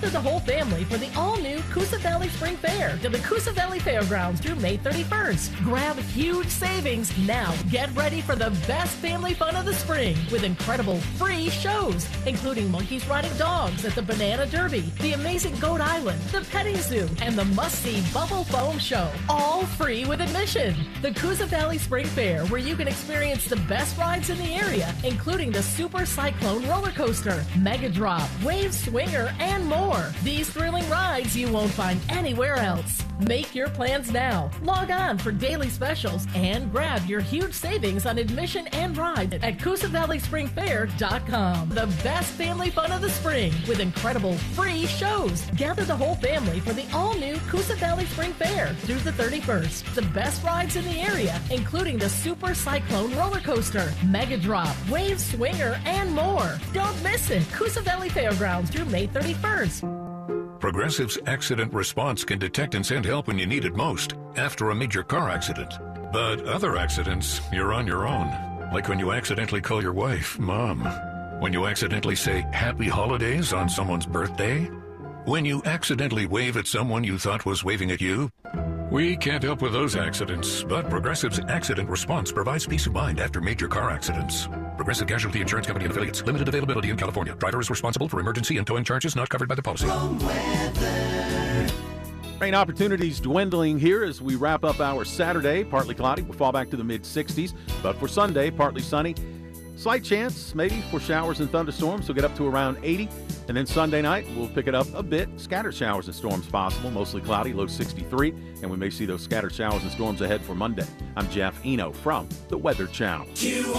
Gather the whole family for the all-new Coosa Valley Spring Fair to the Coosa Valley Fairgrounds through May 31st. Grab huge savings now. Get ready for the best family fun of the spring with incredible free shows, including monkeys riding dogs at the Banana Derby, the amazing Goat Island, the petting zoo, and the must-see Bubble Foam Show. All free with admission. The Coosa Valley Spring Fair, where you can experience the best rides in the area, including the Super Cyclone roller coaster, Mega Drop, Wave Swinger, and more. These thrilling rides you won't find anywhere else. Make your plans now. Log on for daily specials and grab your huge savings on admission and rides at CoosaValleySpringFair.com. The best family fun of the spring with incredible free shows. Gather the whole family for the all-new Coosa Valley Spring Fair through the 31st. The best rides in the area, including the Super Cyclone roller coaster, Mega Drop, Wave Swinger, and more. Don't miss it. Coosa Valley Fairgrounds through May 31st. Progressive's accident response can detect and send help when you need it most, after a major car accident. But other accidents, you're on your own. Like when you accidentally call your wife Mom. When you accidentally say Happy Holidays on someone's birthday. When you accidentally wave at someone you thought was waving at you. We can't help with those accidents, but Progressive's accident response provides peace of mind after major car accidents. Progressive Casualty Insurance Company and affiliates. Limited availability in California. Driver is responsible for emergency and towing charges not covered by the policy. Rain opportunities dwindling here as we wrap up our Saturday. Partly cloudy. We'll fall back to the mid-60s. But for Sunday, partly sunny. Slight chance maybe for showers and thunderstorms. We'll get up to around 80. And then Sunday night, we'll pick it up a bit. Scattered showers and storms possible. Mostly cloudy, low 63. And we may see those scattered showers and storms ahead for Monday. I'm Jeff Eno from the Weather Channel.